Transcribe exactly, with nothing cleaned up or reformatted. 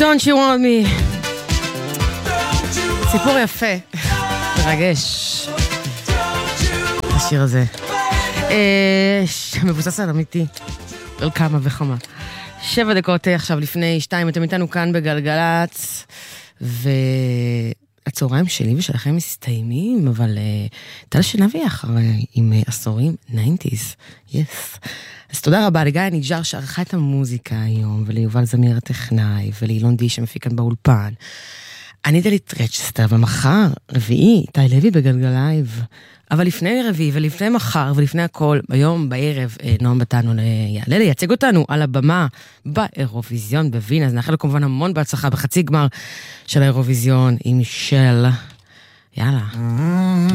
Don't you want me. סיפור יפה, מרגש. השיר הזה. מבוסס על אמיתי. על כמה וכמה. שבע דקות עכשיו לפני שתיים, אתם איתנו כאן בגלגלץ, והצהריים שלי ושלכם מסתיימים, אבל טל שנביא אחרי עם עשורים, ניינטיז, יס. אז תודה רבה לגיא ניג'ר שערכה את המוזיקה היום, וליובל זמיר הטכנאי, ולאילון די שמפיק כאן באולפן. אני דלית רצ'סטר, ומחר רביעי, טי לוי בגלגלייב. אבל לפני רביעי ולפני מחר ולפני הכל, ביום, בערב, נועם בתנו יעלה לייצג אותנו על הבמה באירוויזיון בווינה. אז נאחל לו כמובן המון בהצלחה בחצי גמר של האירוויזיון עם מישל. יאללה.